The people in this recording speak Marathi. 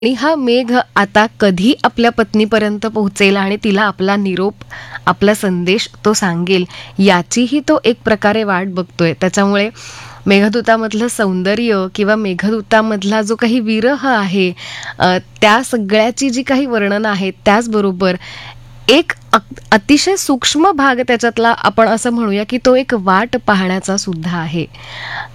आणि हा मेघ आता कधी आपल्या पत्नीपर्यंत पोहोचेल आणि तिला आपला निरोप, आपला संदेश तो सांगेल, याचीही तो एक प्रकारे वाट बघतोय. त्याच्यामुळे मेघदूतामधलं सौंदर्य किंवा मेघदूतामधला जो काही विरह आहे, त्या सगळ्याची जी काही वर्णनं आहेत, त्याचबरोबर एक अतिशय सूक्ष्म भाग त्याच्यातला आपण असं म्हणूया, की तो एक वाट पाहण्याचा सुद्धा आहे.